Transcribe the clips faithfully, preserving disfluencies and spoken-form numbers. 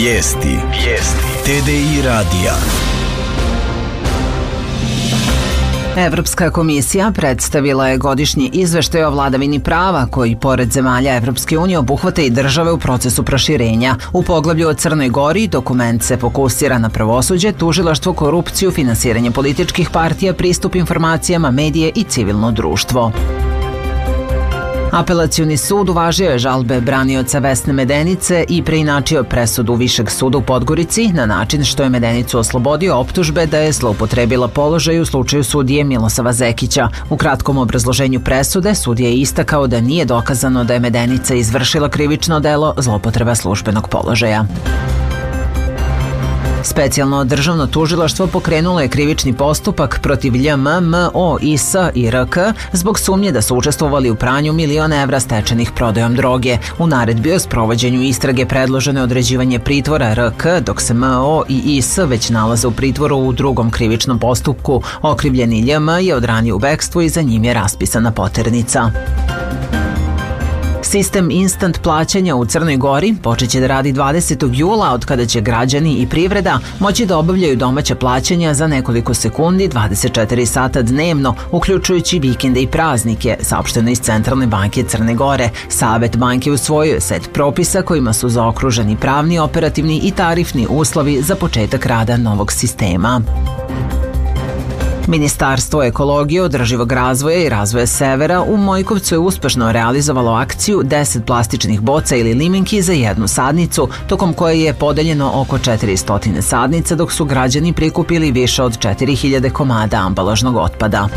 Vijesti. Vijesti. T D I radija. Evropska komisija predstavila je godišnji izveštaj o vladavini prava koji, pored zemalja Evropske unije, obuhvata i države u procesu proširenja. U poglavlju o Crnoj Gori dokument se fokusira na pravosuđe, tužilaštvo, korupciju, finansiranje političkih partija, pristup informacijama, medije i civilno društvo. Apelacioni sud uvažio je žalbe branioca Vesne Medenice i preinačio presudu Višeg suda u Podgorici na način što je Medenicu oslobodio optužbe da je zloupotrebila položaj u slučaju sudije Milosava Zekića. U kratkom obrazloženju presude sudija je istakao da nije dokazano da je Medenica izvršila krivično delo zloupotreba službenog položaja. Specijalno državno tužilaštvo pokrenulo je krivični postupak protiv L M, M O, I S i R K zbog sumnje da su učestvovali u pranju miliona evra stečenih prodajom droge. U naredbi o sprovođenju istrage predloženo je određivanje pritvora R K, dok se M O i I S već nalaze u pritvoru u drugom krivičnom postupku. Okrivljeni L M je odranije u bekstvu i za njim je raspisana poternica. Sistem instant plaćanja u Crnoj Gori počeće da radi dvadesetog jula, od kada će građani i privreda moći da obavljaju domaća plaćanja za nekoliko sekundi dvadeset četiri sata dnevno, uključujući vikende i praznike, saopšteno iz Centralne banke Crne Gore. Savet banke usvojio je set propisa kojima su zaokruženi pravni, operativni i tarifni uslovi za početak rada novog sistema. Ministarstvo ekologije, održivog razvoja i razvoja severa u Mojkovcu je uspešno realizovalo akciju deset plastičnih boca ili limenki za jednu sadnicu, tokom koje je podeljeno oko četiristo sadnica, dok su građani prikupili više od četiri hiljade komada ambalažnog otpada.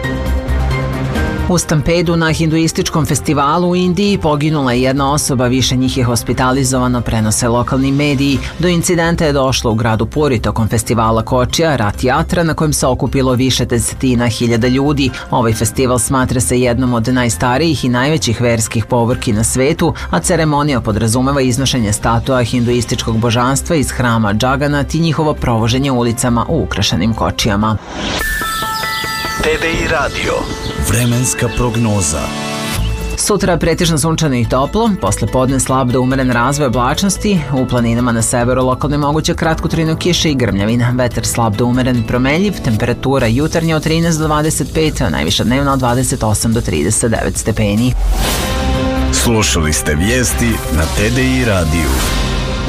U stampedu na hinduističkom festivalu u Indiji poginula je jedna osoba, više njih je hospitalizovano, prenose lokalni mediji. Do incidenta je došlo u gradu Puri tokom festivala Kočija, Rat Jatra, na kojem se okupilo više desetina hiljada ljudi. Ovaj festival smatra se jednom od najstarijih i najvećih verskih povorki na svetu, a ceremonija podrazumeva iznošenje statua hinduističkog božanstva iz hrama Džaganat i njihovo provoženje ulicama u ukrašenim kočijama. T D I radio. Vremenska prognoza. Sutra pretežno sunčano i toplo, posle podne slab do umeren razvoj oblačnosti, u planinama na severu lokalno je moguća kratkotrajna kiša i grmljavina, vetar slab do umeren promenljiv, temperatura jutarnja od trinaest do dvadeset pet, a najviša dnevna od dvadeset osam do trideset devet stepeni. Slušali ste vijesti na T D I radiju.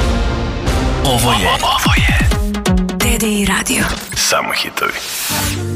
Ovo je, ovo je T D I radio. Samo hitovi.